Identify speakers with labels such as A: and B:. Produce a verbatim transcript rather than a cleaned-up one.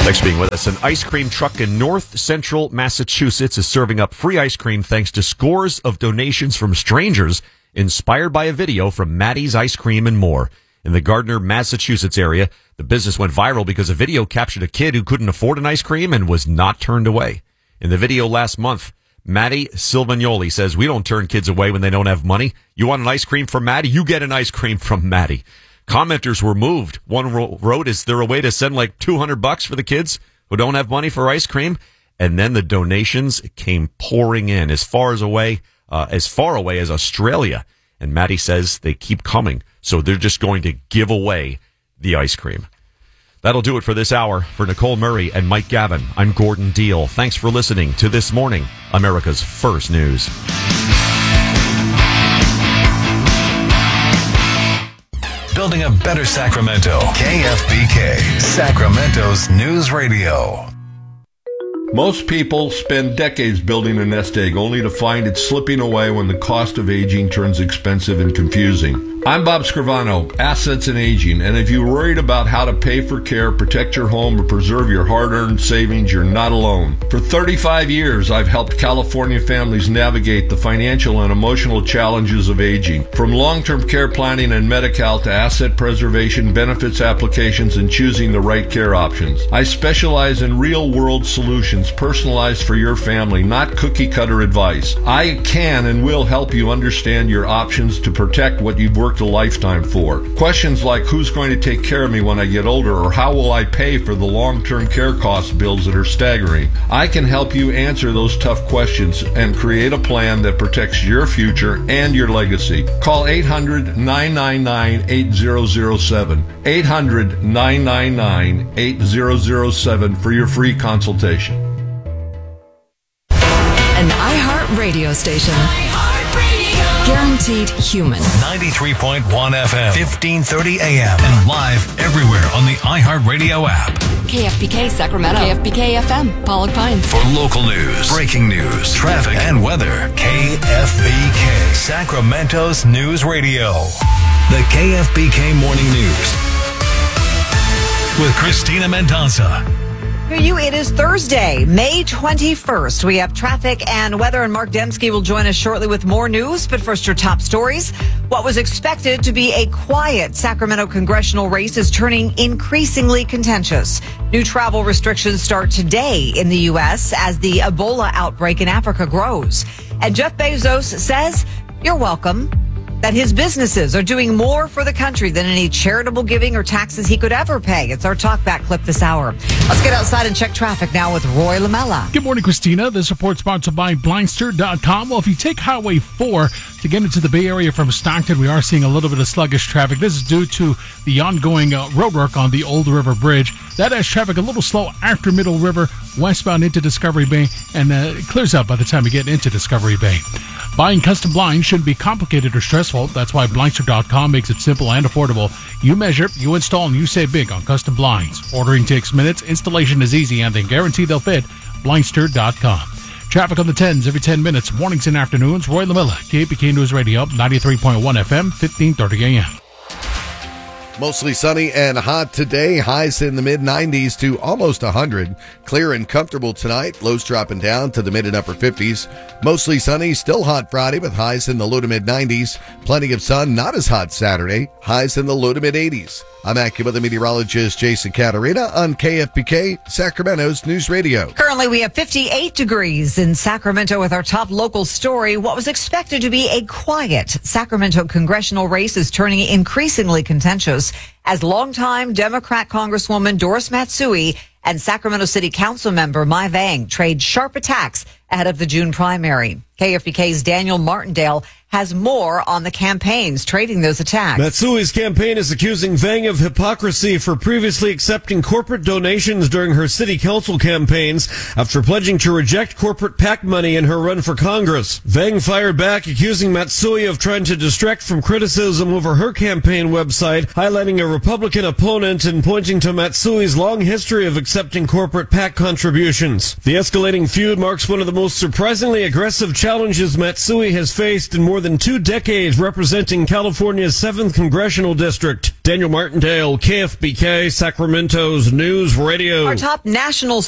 A: Thanks for being with us. An ice cream truck in north central Massachusetts is serving up free ice cream thanks to scores of donations from strangers inspired by a video from Maddie's Ice Cream and More. In the Gardner, Massachusetts area, the business went viral because a video captured a kid who couldn't afford an ice cream and was not turned away. In the video last month, Maddie Silvagnoli says, "We don't turn kids away when they don't have money. You want an ice cream from Maddie? You get an ice cream from Maddie." Commenters were moved. One wrote, "Is there a way to send like two hundred bucks for the kids who don't have money for ice cream?" And then the donations came pouring in as far as away, uh, as far away as Australia. And Maddie says they keep coming. So they're just going to give away the ice cream. That'll do it for this hour. For Nicole Murray and Mike Gavin, I'm Gordon Deal. Thanks for listening to This Morning, America's First News.
B: Building a better Sacramento. K F B K, Sacramento's news radio.
C: Most people spend decades building a nest egg only to find it slipping away when the cost of aging turns expensive and confusing. I'm Bob Scrivano, Assets and Aging, and if you're worried about how to pay for care, protect your home, or preserve your hard-earned savings, you're not alone. For thirty-five years, I've helped California families navigate the financial and emotional challenges of aging. From long-term care planning and Medi-Cal to asset preservation, benefits applications, and choosing the right care options. I specialize in real-world solutions personalized for your family, not cookie-cutter advice. I can and will help you understand your options to protect what you've worked a lifetime for. Questions like who's going to take care of me when I get older, or how will I pay for the long-term care cost bills that are staggering. I can help you answer those tough questions and create a plan that protects your future and your legacy. Call eight hundred, nine nine nine, eight zero zero seven. eight hundred, nine nine nine, eight zero zero seven for your free consultation.
D: An iHeart radio station. Guaranteed human.
B: ninety-three point one F M, fifteen thirty A M, and live everywhere on the iHeartRadio app.
D: K F B K Sacramento. K F B K F M, Pollock Pines.
B: For local news, breaking news, traffic, and weather, K F B K, Sacramento's news radio. The K F B K Morning News with Christina Mendoza.
E: For you, it is Thursday, May twenty-first. We have traffic and weather, and Mark Dembski will join us shortly with more news. But first, your top stories. What was expected to be a quiet Sacramento congressional race is turning increasingly contentious. New travel restrictions start today in the U S as the Ebola outbreak in Africa grows. And Jeff Bezos says, "You're welcome," that his businesses are doing more for the country than any charitable giving or taxes he could ever pay. It's our talkback clip this hour. Let's get outside and check traffic now with Roy Lamella.
F: Good morning, Christina. This report sponsored by Blindster dot com. Well, if you take Highway four to get into the Bay Area from Stockton, we are seeing a little bit of sluggish traffic. This is due to the ongoing uh, road work on the Old River Bridge. That has traffic a little slow after Middle River, westbound into Discovery Bay, and uh, it clears up by the time you get into Discovery Bay. Buying custom blinds shouldn't be complicated or stressful. That's why Blindster dot com makes it simple and affordable. You measure, you install, and you save big on custom blinds. Ordering takes minutes, installation is easy, and they guarantee they'll fit. Blindster dot com. Traffic on the tens every ten minutes, mornings and afternoons. Roy Lamella, K B K News Radio, ninety-three point one F M, fifteen thirty A M.
G: Mostly sunny and hot today. Highs in the mid nineties to almost one hundred. Clear and comfortable tonight. Lows dropping down to the mid and upper fifties. Mostly sunny, still hot Friday with highs in the low to mid nineties. Plenty of sun, not as hot Saturday. Highs in the low to mid eighties. I'm AccuWeather meteorologist Jason Caterina on K F B K, Sacramento's News Radio.
E: Currently, we have fifty-eight degrees in Sacramento with our top local story. What was expected to be a quiet Sacramento congressional race is turning increasingly contentious as longtime Democrat Congresswoman Doris Matsui and Sacramento City Council member Mai Vang trade sharp attacks ahead of the June primary. K F B K's Daniel Martindale has more on the campaigns trading those attacks.
H: Matsui's campaign is accusing Vang of hypocrisy for previously accepting corporate donations during her city council campaigns after pledging to reject corporate PAC money in her run for Congress. Vang fired back, accusing Matsui of trying to distract from criticism over her campaign website, highlighting a Republican opponent and pointing to Matsui's long history of accepting corporate PAC contributions. The escalating feud marks one of the most surprisingly aggressive challenges challenges Matsui has faced in more than two decades representing California's seventh Congressional District. Daniel Martindale, K F B K, Sacramento's News Radio.
E: Our top national